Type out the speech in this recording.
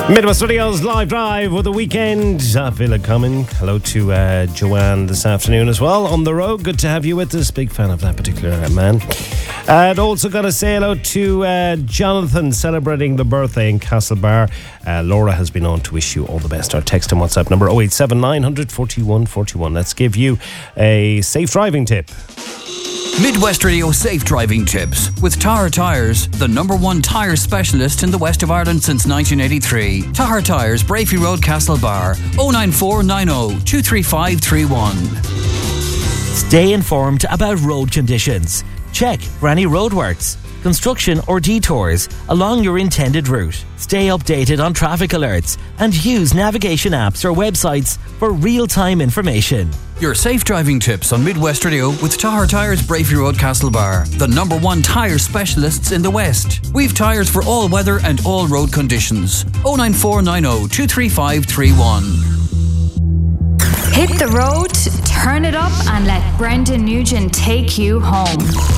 Midwest Radio's Live Drive with the weekend. Villa coming. Hello to Joanne this afternoon as well. On the road, good to have you with us. Big fan of that particular man. And also got to say hello to Jonathan celebrating the birthday in Castlebar. Laura has been on to wish you all the best. Our text and WhatsApp number 087 900 41 41. Let's give you a safe driving tip. Midwest Radio Safe Driving Tips with Tahar Tyres, the #1 tyre specialist in the west of Ireland since 1983. Tahar Tyres, Brafey Road, Castlebar, 09490 23531. Stay informed about road conditions. Check for any roadworks, construction or detours along your intended route. Stay updated on traffic alerts and use navigation apps or websites for real-time information. Your safe driving tips on Midwest Radio with Tahar Tyres, Brafey Road, Castlebar, the #1 tyre specialists in the West. We've tyres for all weather and all road conditions. 09490 23531. Hit the road, turn it up, and let Brendan Nugent take you home.